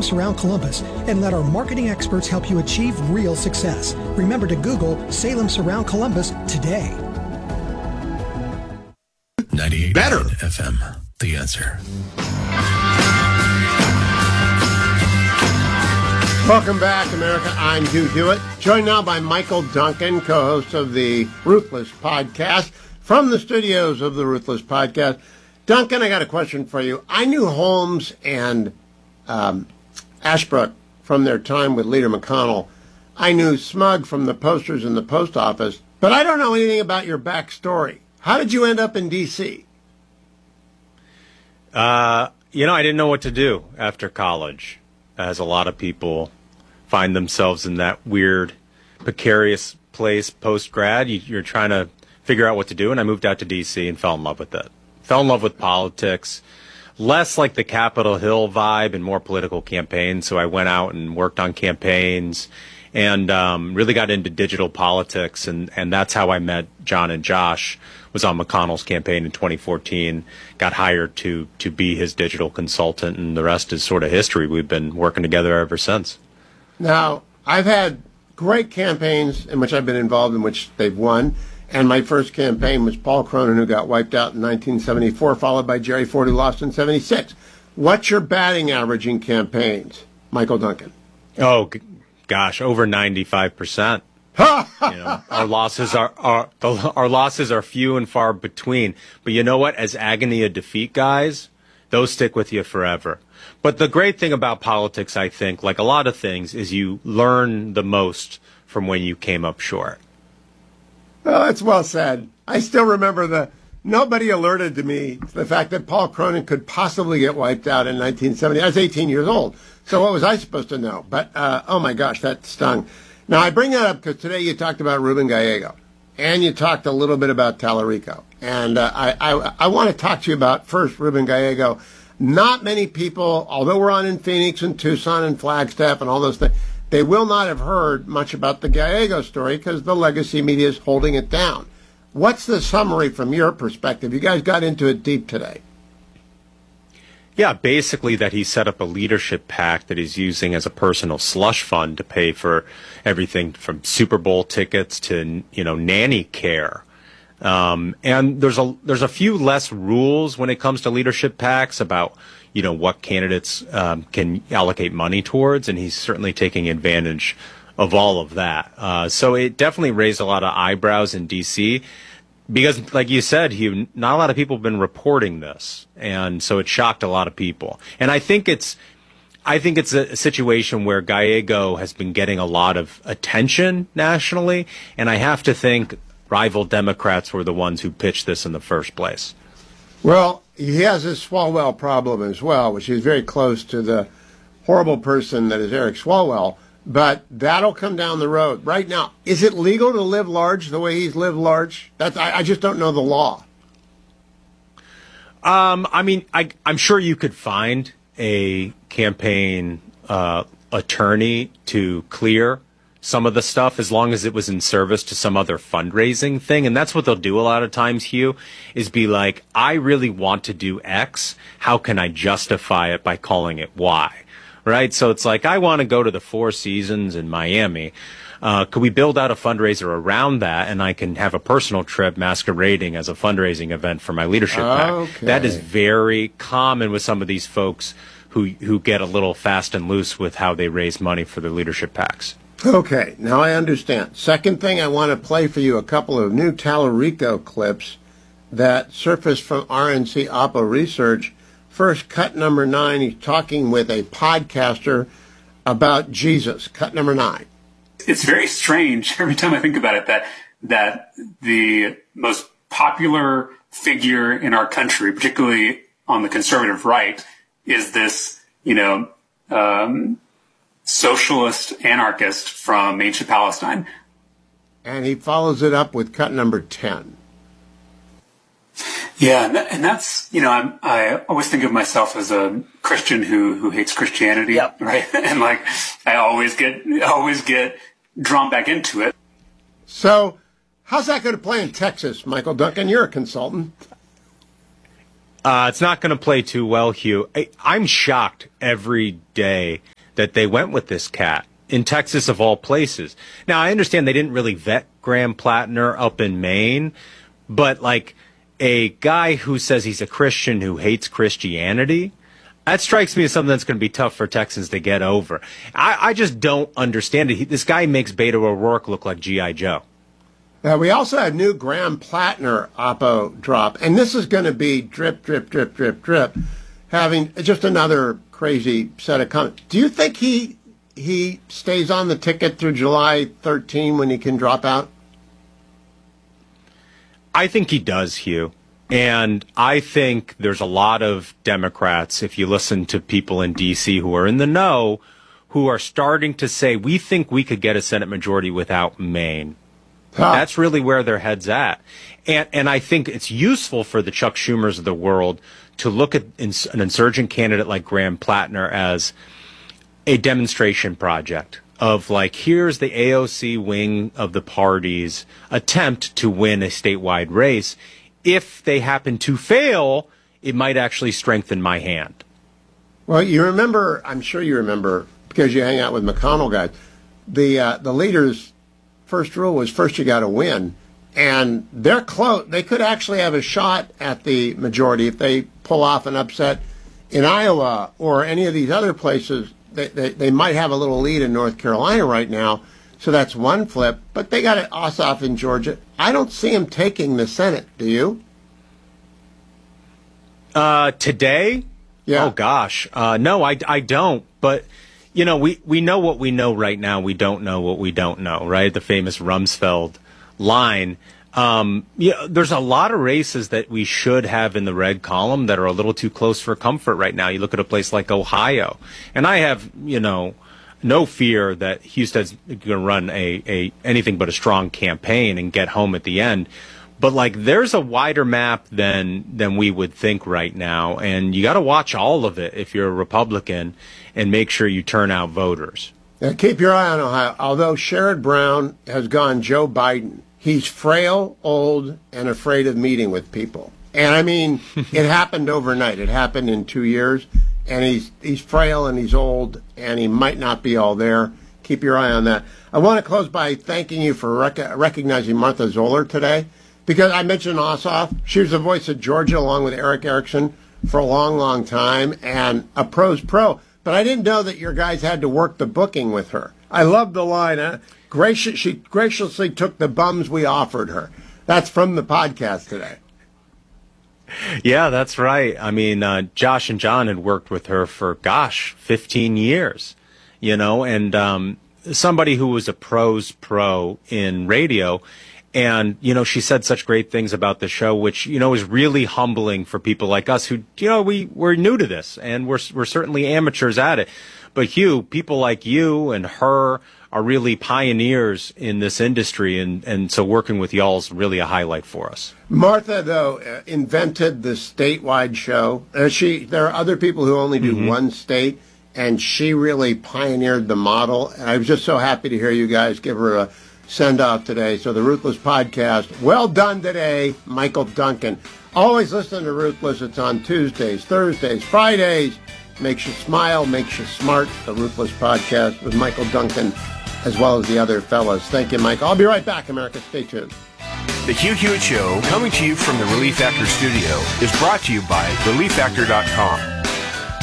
Surround Columbus and let our marketing experts help you achieve real success. Remember to Google Salem Surround Columbus today. 98 Better FM, The Answer. Welcome back, America. I'm Hugh Hewitt, joined now by Michael Duncan, co-host of the Ruthless Podcast, from the studios of the Ruthless Podcast. Duncan, I got a question for you. I knew Holmes and Ashbrook from their time with Leader McConnell. I knew Smug from the posters in the post office, but I don't know anything about your backstory. How did you end up in D.C.? I didn't know what to do after college, as a lot of people find themselves in that weird, precarious place post-grad. You're trying to figure out what to do, and I moved out to D.C. and fell in love with it. Fell in love with politics, less like the Capitol Hill vibe and more political campaigns. So I went out and worked on campaigns and really got into digital politics. And that's how I met John and Josh. Was on McConnell's campaign in 2014, got hired to be his digital consultant, and the rest is sort of history. We've been working together ever since. Now, I've had great campaigns in which I've been involved in which they've won. And my first campaign was Paul Cronin, who got wiped out in 1974, followed by Jerry Ford, who lost in 76. What's your batting average in campaigns, Michael Duncan? Oh, gosh, over 95%. Our losses are few and far between. But you know what? As agony of defeat guys, those stick with you forever. But the great thing about politics, I think, like a lot of things, is you learn the most from when you came up short. Well, that's well said. I still remember nobody alerted to me to the fact that Paul Cronin could possibly get wiped out in 1970. I was 18 years old. So what was I supposed to know? But, oh my gosh, that stung. Now, I bring that up because today you talked about Ruben Gallego, and you talked a little bit about Tallarico. And I want to talk to you about, first, Ruben Gallego. Not many people, although we're on in Phoenix and Tucson and Flagstaff and all those things, they will not have heard much about the Gallego story because the legacy media is holding it down. What's the summary from your perspective? You guys got into it deep today. Yeah, basically that he set up a leadership PAC that he's using as a personal slush fund to pay for everything from Super Bowl tickets to, nanny care. And there's a few less rules when it comes to leadership PACs about, what candidates can allocate money towards, and he's certainly taking advantage of all of that. So it definitely raised a lot of eyebrows in D.C., because, like you said, not a lot of people have been reporting this, and so it shocked a lot of people. And I think it's a situation where Gallego has been getting a lot of attention nationally, and I have to think rival Democrats were the ones who pitched this in the first place. Well, he has this Swalwell problem as well, which is very close to the horrible person that is Eric Swalwell. But that'll come down the road. Right now, is it legal to live large the way he's lived large? I just don't know the law. I'm sure you could find a campaign attorney to clear some of the stuff as long as it was in service to some other fundraising thing. And that's what they'll do a lot of times, Hugh, is be like, I really want to do X. How can I justify it by calling it Y? Right? So it's like, I want to go to the Four Seasons in Miami. Could we build out a fundraiser around that, and I can have a personal trip masquerading as a fundraising event for my leadership PAC? Okay. That is very common with some of these folks who get a little fast and loose with how they raise money for their leadership PACs. Okay, now I understand. Second thing, I want to play for you a couple of new Tallarico clips that surfaced from RNC Oppo Research. First, cut number 9, he's talking with a podcaster about Jesus. Cut number 9. It's very strange every time I think about it that the most popular figure in our country, particularly on the conservative right, is this, socialist anarchist from ancient Palestine. And he follows it up with cut number 10. Yeah, and that's, I always think of myself as a Christian who hates Christianity, yep. Right? And I always get drawn back into it. So, how's that going to play in Texas, Michael Duncan? You're a consultant. It's not going to play too well, Hugh. I'm shocked every day that they went with this cat in Texas of all places. Now, I understand they didn't really vet Graham Plattner up in Maine, but like a guy who says he's a Christian who hates Christianity, that strikes me as something that's going to be tough for Texans to get over. I just don't understand it. This guy makes Beto O'Rourke look like G.I. Joe. We also had new Graham Plattner oppo drop, and this is going to be drip, drip, drip, drip, drip, having just another crazy set of comments. Do you think he stays on the ticket through July 13 when he can drop out? I think he does, Hugh. And I think there's a lot of Democrats, if you listen to people in D.C. who are in the know, who are starting to say, we think we could get a Senate majority without Maine. That's really where their head's at. And I think it's useful for the Chuck Schumers of the world to look at an insurgent candidate like Graham Plattner as a demonstration project of like, here's the AOC wing of the party's attempt to win a statewide race. If they happen to fail, it might actually strengthen my hand. Well, you remember, I'm sure you remember, because you hang out with McConnell guys, the leader's first rule was first you got to win. And they're close. They could actually have a shot at the majority if they pull off an upset in Iowa or any of these other places. They might have a little lead in North Carolina right now. So that's one flip, but they got Ossoff in Georgia. I don't see him taking the Senate. Do you? Today? Yeah. Oh, gosh. No, I don't. But, you know, we know what we know right now. We don't know what we don't know, right? The famous Rumsfeld line. Yeah, there's a lot of races that we should have in the red column that are a little too close for comfort right now. You look at a place like Ohio, and I have, you know, no fear that Houston's going to run a anything but a strong campaign and get home at the end. But like, there's a wider map than we would think right now, and you got to watch all of it if you're a Republican and make sure you turn out voters. Now, keep your eye on Ohio. Although Sherrod Brown has gone Joe Biden, he's frail, old, and afraid of meeting with people. And I mean, it happened overnight. It happened in 2 years. And he's frail and he's old and he might not be all there. Keep your eye on that. I want to close by thanking you for recognizing Martha Zoller today, because I mentioned Ossoff. She was the voice of Georgia along with Eric Erickson for a long, long time and a pro's pro. But I didn't know that your guys had to work the booking with her. I love the line. She graciously took the bums we offered her. That's from the podcast today. Yeah, that's right. I mean, Josh and John had worked with her for, 15 years, you know, and somebody who was a pro's pro in radio. And, you know, she said such great things about the show, which, you know, is really humbling for people like us who, you know, we're new to this and we're certainly amateurs at it. But Hugh, people like you and her are really pioneers in this industry, and so working with y'all is really a highlight for us. Martha, though, invented the statewide show. There are other people who only do one state, and she really pioneered the model. And I was just so happy to hear you guys give her a send-off today. So the Ruthless Podcast, well done today, Michael Duncan. Always listen to Ruthless. It's on Tuesdays, Thursdays, Fridays. Makes you smile, makes you smart. The Ruthless Podcast with Michael Duncan, as well as the other fellas. Thank you, Mike. I'll be right back, America. Stay tuned. The Hugh Hewitt Show, coming to you from the Relief Factor studio, is brought to you by ReliefFactor.com.